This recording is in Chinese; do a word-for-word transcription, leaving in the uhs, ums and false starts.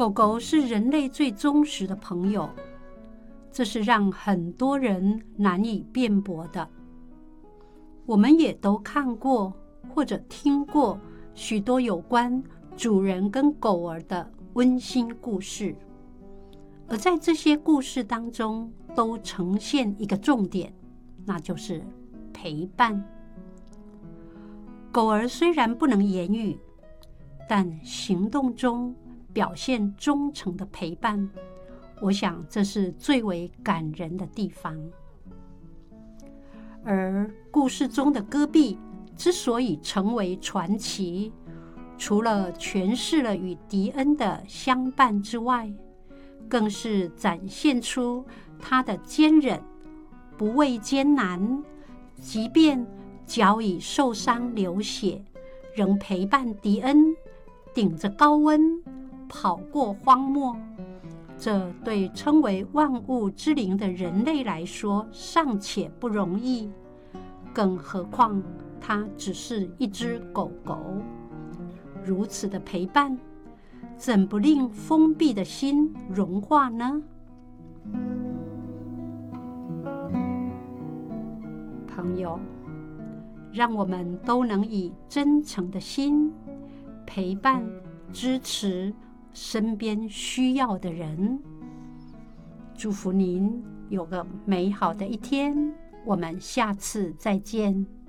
狗狗是人类最忠实的朋友，这是让很多人难以辩驳的。我们也都看过或者听过许多有关主人跟狗儿的温馨故事，而在这些故事当中都呈现一个重点，那就是陪伴。狗儿虽然不能言语，但行动中表现忠诚的陪伴，我想这是最为感人的地方。而故事中的戈壁之所以成为传奇，除了诠释了与迪恩的相伴之外，更是展现出他的坚韧，不畏艰难，即便脚已受伤流血，仍陪伴迪恩顶着高温跑过荒漠。这对称为万物之灵的人类来说尚且不容易，更何况它只是一只狗狗。如此的陪伴，怎不令封闭的心融化呢？朋友，让我们都能以真诚的心陪伴、支持身边需要的人。祝福您有个美好的一天，我们下次再见。